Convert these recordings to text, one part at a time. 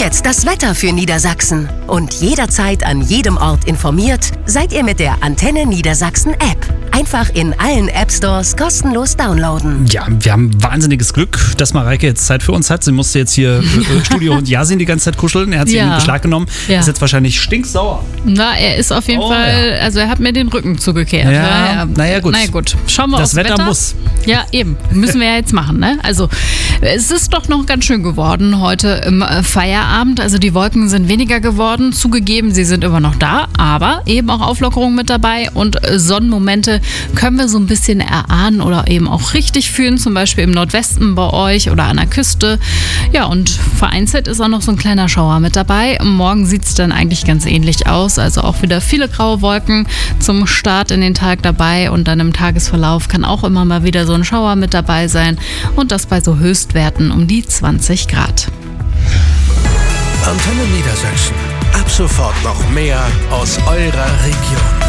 jetzt das Wetter für Niedersachsen. Und jederzeit an jedem Ort informiert seid ihr mit der Antenne Niedersachsen App. Einfach in allen App-Stores kostenlos downloaden. Ja, wir haben wahnsinniges Glück, dass Mareike jetzt Zeit für uns hat. Sie musste jetzt hier Studio und Yasin die ganze Zeit kuscheln. Er hat sie in Beschlag genommen. Ja. Ist jetzt wahrscheinlich stinksauer. Na, er ist auf jeden Fall, also er hat mir den Rücken zugekehrt. Naja, gut. Na gut, schauen wir aufs Wetter. Das Wetter muss. Ja, eben. Müssen wir ja jetzt machen, ne? Also, es ist doch noch ganz schön geworden heute im Feierabend. Also, die Wolken sind weniger geworden. Zugegeben, sie sind immer noch da, aber eben auch Auflockerungen mit dabei und Sonnenmomente können wir so ein bisschen erahnen oder eben auch richtig fühlen, zum Beispiel im Nordwesten bei euch oder an der Küste. Ja, und vereinzelt ist auch noch so ein kleiner Schauer mit dabei. Morgen sieht es dann eigentlich ganz ähnlich aus, also auch wieder viele graue Wolken zum Start in den Tag dabei und dann im Tagesverlauf kann auch immer mal wieder so ein Schauer mit dabei sein und das bei so Höchstwerten um die 20 Grad. Antenne Niedersachsen. Ab sofort noch mehr aus eurer Region.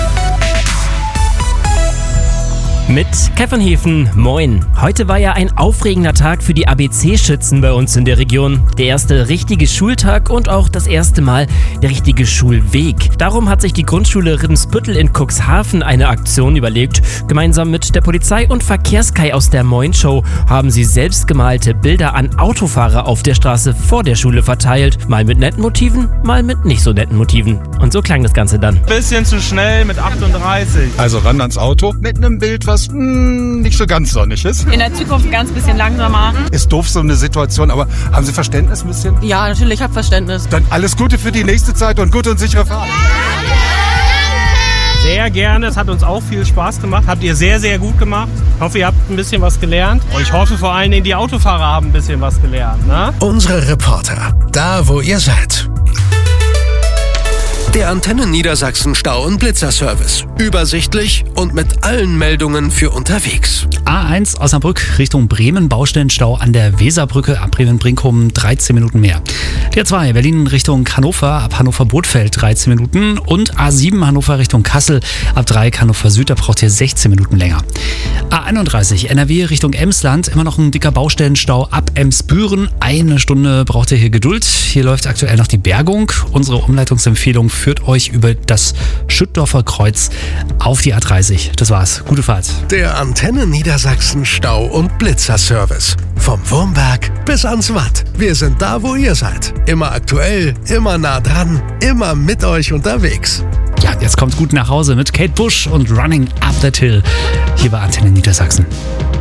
Mit Kevin Hefen, moin. Heute war ja ein aufregender Tag für die ABC-Schützen bei uns in der Region. Der erste richtige Schultag und auch das erste Mal der richtige Schulweg. Darum hat sich die Grundschule Ribbensbüttel in Cuxhaven eine Aktion überlegt. Gemeinsam mit der Polizei und Verkehrskai aus der Moin Show haben sie selbstgemalte Bilder an Autofahrer auf der Straße vor der Schule verteilt. Mal mit netten Motiven, mal mit nicht so netten Motiven. Und so klang das Ganze dann. Bisschen zu schnell mit 38. Also ran ans Auto mit einem Bild, was nicht so ganz sonnig ist. In der Zukunft ein ganz bisschen langsamer. Ist doof so eine Situation, aber haben Sie Verständnis ein bisschen? Ja, natürlich, ich habe Verständnis. Dann alles Gute für die nächste Zeit und gute und sichere Fahrt. Sehr gerne, es hat uns auch viel Spaß gemacht. Habt ihr sehr, sehr gut gemacht. Ich hoffe, ihr habt ein bisschen was gelernt. Und ich hoffe vor allen Dingen, die Autofahrer haben ein bisschen was gelernt. Ne? Unsere Reporter, da wo ihr seid. Der Antenne Niedersachsen Stau- und Blitzerservice. Übersichtlich und mit allen Meldungen für unterwegs. A1 Osnabrück Richtung Bremen, Baustellenstau an der Weserbrücke ab Bremen-Brinkum 13 Minuten mehr. Der 2 Berlin Richtung Hannover ab Hannover-Bothfeld 13 Minuten und A7 Hannover Richtung Kassel ab 3 Hannover Süd, da braucht ihr 16 Minuten länger. A31 NRW Richtung Emsland, immer noch ein dicker Baustellenstau ab Emsbüren. 1 Stunde braucht ihr hier Geduld. Hier läuft aktuell noch die Bergung. Unsere Umleitungsempfehlung führt euch über das Schüttdorfer Kreuz auf die A30. Das war's. Gute Fahrt. Der Antenne Niedersachsen Stau- und Blitzerservice. Vom Wurmberg bis ans Watt. Wir sind da, wo ihr seid. Immer aktuell, immer nah dran, immer mit euch unterwegs. Ja, jetzt kommt gut nach Hause mit Kate Bush und Running Up That Hill. Hier bei Antenne Niedersachsen.